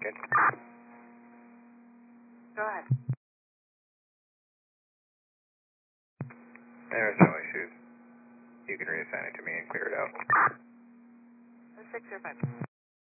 Good. Go ahead. There's no issues. You can reassign it to me and clear it out. 605.